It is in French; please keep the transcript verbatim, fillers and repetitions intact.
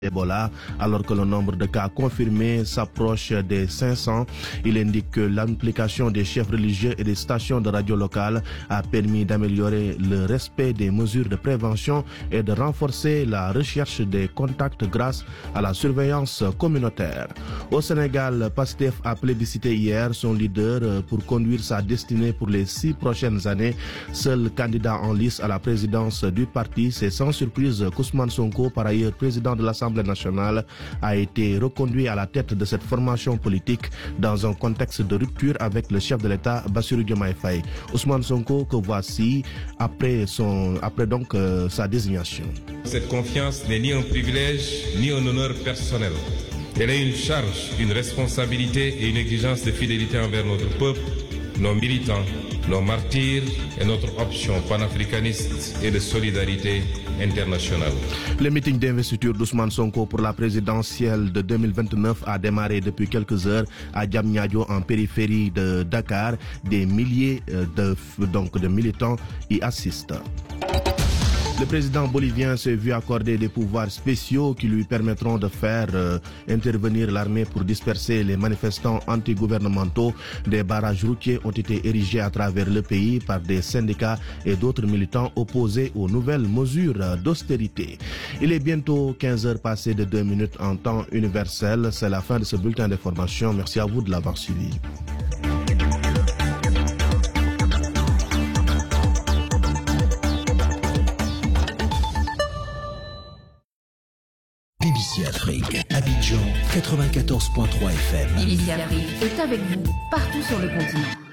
Ebola, alors que le nombre de cas confirmés s'approche des cinq cents. Il indique que l'implication des chefs religieux et des stations de radio locales a permis d'améliorer le respect des mesures de prévention et de renforcer la recherche des contacts grâce à la surveillance communautaire. Au Sénégal, PASTEF a plébiscité hier son leader pour conduire sa destinée pour les six prochaines années. Seul candidat en lice à la présidence du parti, c'est sans surprise qu'Ousmane Sonko, par ailleurs président de l'Assemblée nationale, a été reconduit à la tête de cette formation politique dans un contexte de rupture avec le chef de l'État Bassirou Diomaye Faye. Ousmane Sonko que voici après son après donc euh, sa désignation. Cette confiance n'est ni un privilège ni un honneur personnel. Elle est une charge, une responsabilité et une exigence de fidélité envers notre peuple, nos militants, nos martyrs et notre option panafricaniste et de solidarité internationale. Le meeting d'investiture d'Ousmane Sonko pour la présidentielle de deux mille vingt-neuf a démarré depuis quelques heures à Diamniadio, en périphérie de Dakar. Des milliers de, donc, de militants y assistent. Le président bolivien s'est vu accorder des pouvoirs spéciaux qui lui permettront de faire euh, intervenir l'armée pour disperser les manifestants antigouvernementaux. Des barrages routiers ont été érigés à travers le pays par des syndicats et d'autres militants opposés aux nouvelles mesures d'austérité. Il est bientôt quinze heures passées de deux minutes en temps universel. C'est la fin de ce bulletin d'information. Merci à vous de l'avoir suivi. B B C Afrique, Abidjan quatre-vingt-quatorze virgule trois F M. B B C Afrique est avec vous partout sur le continent.